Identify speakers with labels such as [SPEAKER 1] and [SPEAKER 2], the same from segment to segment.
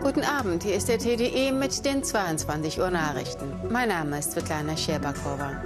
[SPEAKER 1] Guten Abend, hier ist der TDE mit den 22 Uhr Nachrichten. Mein Name ist Svetlana Scherbakova.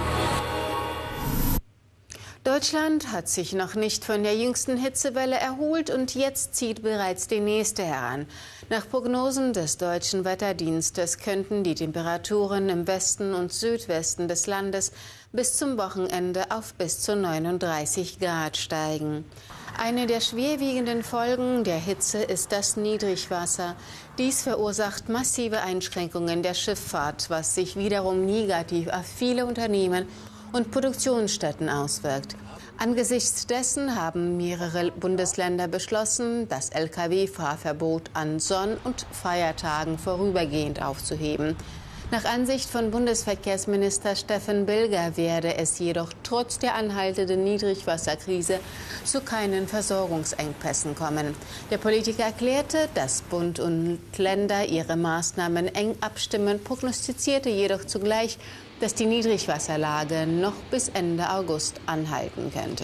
[SPEAKER 1] Deutschland hat sich noch nicht von der jüngsten Hitzewelle erholt und jetzt zieht bereits die nächste heran. Nach Prognosen des Deutschen Wetterdienstes könnten die Temperaturen im Westen und Südwesten des Landes bis zum Wochenende auf bis zu 39 Grad steigen. Eine der schwerwiegenden Folgen der Hitze ist das Niedrigwasser. Dies verursacht massive Einschränkungen der Schifffahrt, was sich wiederum negativ auf viele Unternehmen und Produktionsstätten auswirkt. Angesichts dessen haben mehrere Bundesländer beschlossen, das Lkw-Fahrverbot an Sonn- und Feiertagen vorübergehend aufzuheben. Nach Ansicht von Bundesverkehrsminister Steffen Bilger werde es jedoch trotz der anhaltenden Niedrigwasserkrise zu keinen Versorgungsengpässen kommen. Der Politiker erklärte, dass Bund und Länder ihre Maßnahmen eng abstimmen, prognostizierte jedoch zugleich, dass die Niedrigwasserlage noch bis Ende August anhalten könnte.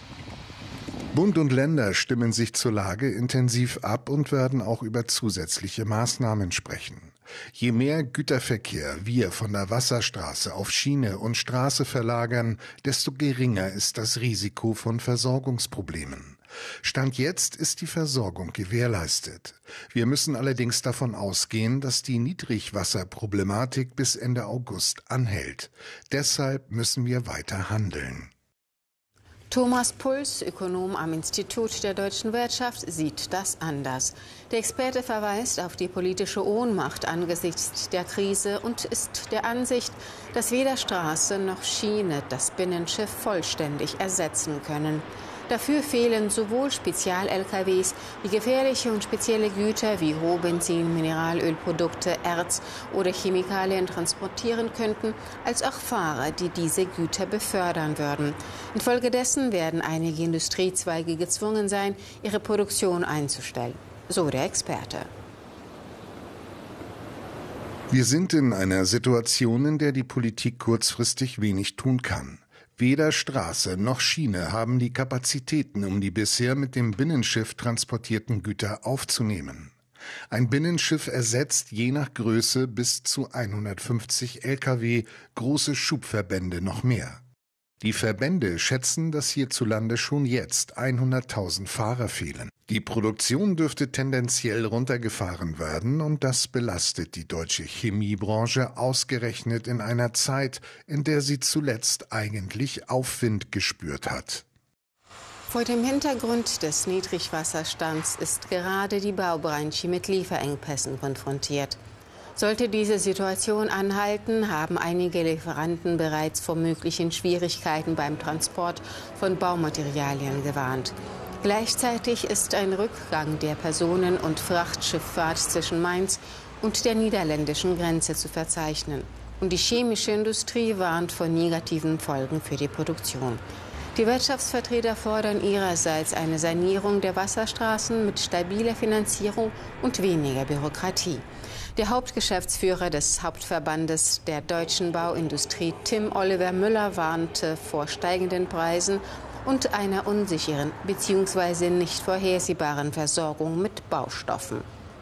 [SPEAKER 2] Bund und Länder stimmen sich zur Lage intensiv ab und werden auch über zusätzliche Maßnahmen sprechen. Je mehr Güterverkehr wir von der Wasserstraße auf Schiene und Straße verlagern, desto geringer ist das Risiko von Versorgungsproblemen. Stand jetzt ist die Versorgung gewährleistet. Wir müssen allerdings davon ausgehen, dass die Niedrigwasserproblematik bis Ende August anhält. Deshalb müssen wir weiter handeln.
[SPEAKER 1] Thomas Puls, Ökonom am Institut der deutschen Wirtschaft, sieht das anders. Der Experte verweist auf die politische Ohnmacht angesichts der Krise und ist der Ansicht, dass weder Straße noch Schiene das Binnenschiff vollständig ersetzen können. Dafür fehlen sowohl Spezial-LKWs, die gefährliche und spezielle Güter wie Rohbenzin, Mineralölprodukte, Erz oder Chemikalien transportieren könnten, als auch Fahrer, die diese Güter befördern würden. Infolgedessen werden einige Industriezweige gezwungen sein, ihre Produktion einzustellen. So der Experte.
[SPEAKER 2] Wir sind in einer Situation, in der die Politik kurzfristig wenig tun kann. Weder Straße noch Schiene haben die Kapazitäten, um die bisher mit dem Binnenschiff transportierten Güter aufzunehmen. Ein Binnenschiff ersetzt je nach Größe bis zu 150 Lkw, große Schubverbände noch mehr. Die Verbände schätzen, dass hierzulande schon jetzt 100.000 Fahrer fehlen. Die Produktion dürfte tendenziell runtergefahren werden und das belastet die deutsche Chemiebranche ausgerechnet in einer Zeit, in der sie zuletzt eigentlich Aufwind gespürt hat.
[SPEAKER 1] Vor dem Hintergrund des Niedrigwasserstands ist gerade die Baubranche mit Lieferengpässen konfrontiert. Sollte diese Situation anhalten, haben einige Lieferanten bereits vor möglichen Schwierigkeiten beim Transport von Baumaterialien gewarnt. Gleichzeitig ist ein Rückgang der Personen- und Frachtschifffahrt zwischen Mainz und der niederländischen Grenze zu verzeichnen. Und die chemische Industrie warnt vor negativen Folgen für die Produktion. Die Wirtschaftsvertreter fordern ihrerseits eine Sanierung der Wasserstraßen mit stabiler Finanzierung und weniger Bürokratie. Der Hauptgeschäftsführer des Hauptverbandes der deutschen Bauindustrie, Tim Oliver Müller, warnte vor steigenden Preisen und einer unsicheren bzw. nicht vorhersehbaren Versorgung mit Baustoffen.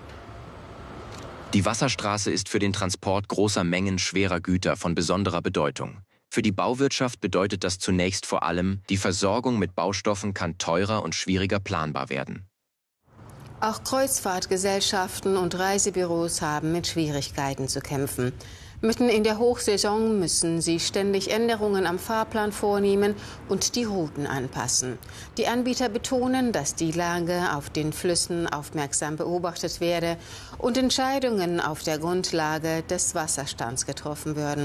[SPEAKER 3] Die Wasserstraße ist für den Transport großer Mengen schwerer Güter von besonderer Bedeutung. Für die Bauwirtschaft bedeutet das zunächst vor allem, die Versorgung mit Baustoffen kann teurer und schwieriger planbar werden.
[SPEAKER 1] Auch Kreuzfahrtgesellschaften und Reisebüros haben mit Schwierigkeiten zu kämpfen. Mitten in der Hochsaison müssen sie ständig Änderungen am Fahrplan vornehmen und die Routen anpassen. Die Anbieter betonen, dass die Lage auf den Flüssen aufmerksam beobachtet werde und Entscheidungen auf der Grundlage des Wasserstands getroffen würden.